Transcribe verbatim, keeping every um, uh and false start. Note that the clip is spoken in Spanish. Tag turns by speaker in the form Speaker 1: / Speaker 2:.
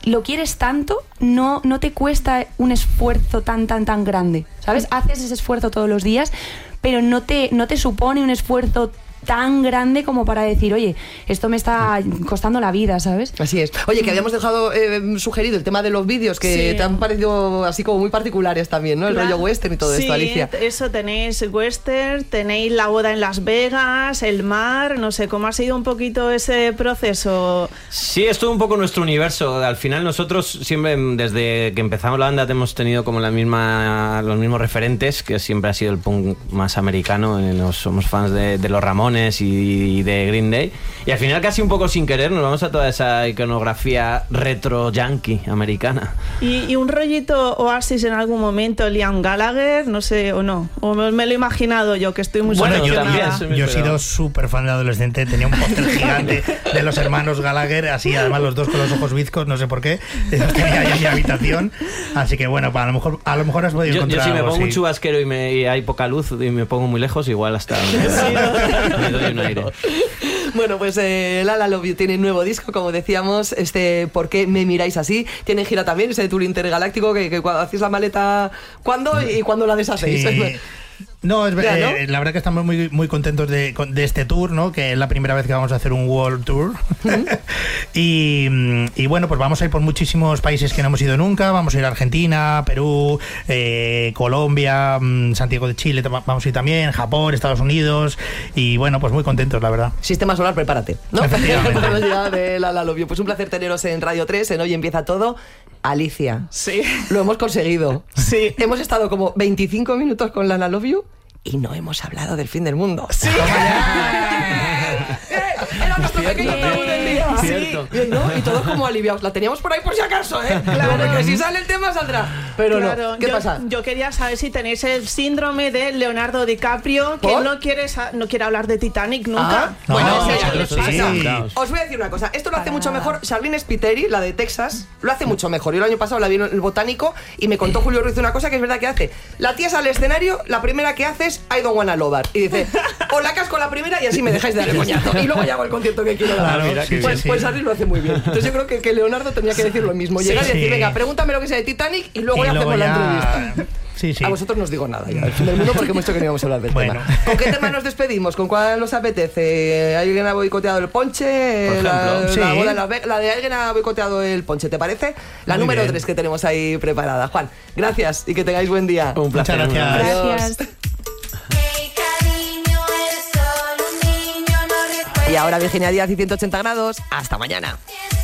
Speaker 1: lo quieres tanto, no, no te cuesta un esfuerzo tan, tan, tan grande, ¿sabes? Haces ese esfuerzo todos los días, pero no te, no te supone un esfuerzo tan grande como para decir, oye, esto me está costando la vida, ¿sabes?
Speaker 2: Así es. Oye, que habíamos dejado eh, sugerido el tema de los vídeos, que sí. te han parecido así como muy particulares también, ¿no? El claro. rollo western y todo
Speaker 3: sí,
Speaker 2: esto, Alicia.
Speaker 3: Eso, tenéis western, tenéis la boda en Las Vegas, el mar, no sé, ¿cómo ha sido un poquito ese proceso?
Speaker 4: Sí, es todo un poco nuestro universo. Al final nosotros siempre, desde que empezamos la banda, hemos tenido como la misma, los mismos referentes, que siempre ha sido el punk más americano. Nos, somos fans de, de los Ramones y de Green Day, y al final casi un poco sin querer nos vamos a toda esa iconografía retro yankee americana.
Speaker 3: ¿Y, y un rollito Oasis en algún momento, Liam Gallagher, no sé, o no? O me, me lo he imaginado yo, que estoy muy
Speaker 5: bueno, yo también. Yo he sido súper fan de adolescente, tenía un póster gigante de los hermanos Gallagher, así además los dos con los ojos bizcos, no sé por qué, los tenía ahí en mi habitación, así que bueno, a lo mejor a lo mejor has podido
Speaker 4: yo,
Speaker 5: encontrar
Speaker 4: yo si me pongo
Speaker 5: así.
Speaker 4: un chubasquero y, me, y hay poca luz y me pongo muy lejos, igual hasta me doy un aire.
Speaker 2: Bueno, pues eh, La La Love You tiene un nuevo disco, como decíamos, este ¿Por qué me miráis así? Tienen gira también, ese tour intergaláctico que, que cuando hacéis la maleta, ¿cuándo y cuándo la deshacéis? Sí.
Speaker 5: No, es,
Speaker 2: ya, ¿no?
Speaker 5: Eh, la verdad que estamos muy, muy contentos de, de este tour, ¿no? Que es la primera vez que vamos a hacer un World Tour. Uh-huh. y, y bueno, pues vamos a ir por muchísimos países que no hemos ido nunca. Vamos a ir a Argentina, Perú, eh, Colombia, Santiago de Chile, vamos a ir también, Japón, Estados Unidos. Y bueno, pues muy contentos, la verdad.
Speaker 2: Sistema Solar, prepárate, ¿no?
Speaker 5: Efectivamente.
Speaker 2: de La La Love You. Pues un placer teneros en Radio tres, en Hoy Empieza Todo. Alicia,
Speaker 3: sí,
Speaker 2: lo hemos conseguido.
Speaker 3: Sí.
Speaker 2: Hemos estado como veinticinco minutos con La La Love You y no hemos hablado del fin del mundo.
Speaker 3: Sí.
Speaker 2: Era nuestro pequeño tabú del día.
Speaker 4: Cierto.
Speaker 2: Bien, ¿no? Y todos como aliviados. La teníamos por ahí por si acaso, ¿eh? Claro, porque si sale el tema saldrá. Pero claro, no. ¿Qué
Speaker 3: yo,
Speaker 2: pasa?
Speaker 3: Yo quería saber si tenéis el síndrome de Leonardo DiCaprio, que no quiere, no quiere hablar de Titanic nunca.
Speaker 2: Ah, no,
Speaker 3: bueno,
Speaker 2: no,
Speaker 3: eso
Speaker 2: no,
Speaker 3: sí.
Speaker 2: sí. Os voy a decir una cosa. Esto lo hace mucho mejor Sabrina Spiteri, la de Texas. Lo hace mucho mejor. Yo el año pasado la vi en el Botánico y me contó Julio Ruiz una cosa que es verdad que hace. La tía sale al escenario, la primera que hace es I don't wanna love her. Y dice, o la casco la primera y así me dejáis de dar el coñazo. Y luego ya hago el concierto que quiero dar.
Speaker 5: Claro, mira,
Speaker 2: pues pues,
Speaker 5: sí,
Speaker 2: pues
Speaker 5: sí.
Speaker 2: Sarri lo hace muy bien. Entonces yo creo que, que Leonardo tenía que decir lo mismo. Llegar
Speaker 5: sí,
Speaker 2: y decir,
Speaker 5: sí.
Speaker 2: venga, pregúntame lo que sea de Titanic y luego
Speaker 5: y
Speaker 2: ya
Speaker 5: luego
Speaker 2: hacemos
Speaker 5: ya...
Speaker 2: la entrevista.
Speaker 5: Sí, sí.
Speaker 2: A vosotros no os digo nada ya, el fin del mundo, porque hemos dicho que no íbamos a hablar del
Speaker 5: bueno.
Speaker 2: tema. ¿Con qué tema nos despedimos? ¿Con cuál nos apetece? ¿Alguien ha boicoteado el ponche?
Speaker 4: Por
Speaker 2: la,
Speaker 4: ejemplo,
Speaker 5: sí.
Speaker 2: la, boda, la, la de alguien ha boicoteado el ponche, ¿te parece? La
Speaker 5: Muy
Speaker 2: número
Speaker 5: bien.
Speaker 2: tres que tenemos ahí preparada. Juan, gracias y que tengáis buen día.
Speaker 4: Un placer.
Speaker 5: Muchas gracias.
Speaker 2: Adiós.
Speaker 1: Gracias.
Speaker 2: Y ahora Virginia Díaz y ciento ochenta grados. Hasta mañana.